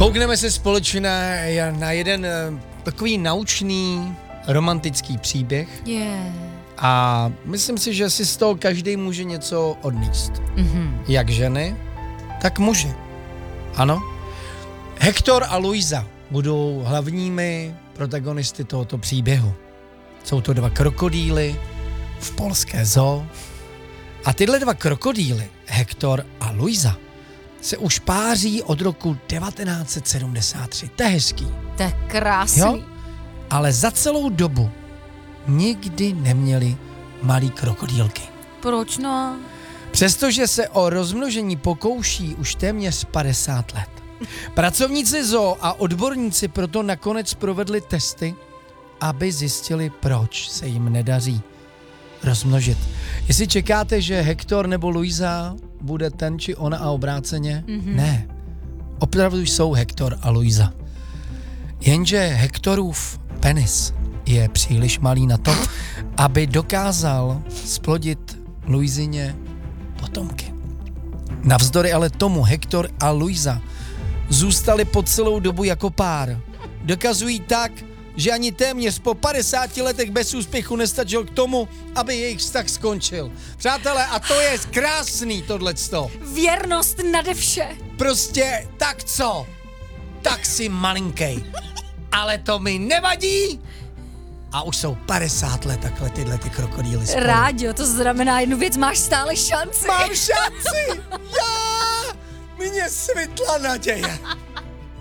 Koukneme se společně na jeden takový naučný, romantický příběh. A myslím si, že si z toho každý může něco odníst. Jak ženy, tak muži. Ano. Hector a Luisa budou hlavními protagonisty tohoto příběhu. Jsou to dva krokodýly v polské zoo. A tyhle dva krokodýly, Hector a Luisa, se už páří od roku 1973. To je hezký. To je krásný. Jo? Ale za celou dobu nikdy neměli malý krokodýlky. Proč no? Přestože se o rozmnožení pokouší už téměř 50 let. Pracovníci zoo a odborníci proto nakonec provedli testy, aby zjistili, proč se jim nedaří rozmnožit. Jestli čekáte, že Hector nebo Luisa bude ten či ona a obráceně, ne. Opravdu jsou Hector a Luisa. Jenže Hectorův penis je příliš malý na to, aby dokázal splodit Luisině potomky. Navzdory ale tomu Hector a Luisa zůstali po celou dobu jako pár. Dokazují tak, že ani téměř po 50 letech bez úspěchu nestačil k tomu, aby jejich vztah skončil. Přátelé, a to je krásný tohleto. Věrnost nade vše. Prostě tak co? Tak si malinkej. Ale to mi nevadí. A už jsou 50 let takhle tyhle ty krokodýly spolu. Rádio, to znamená jednu věc, máš stále šanci. Mám šanci! Já! Mně svitla naděje.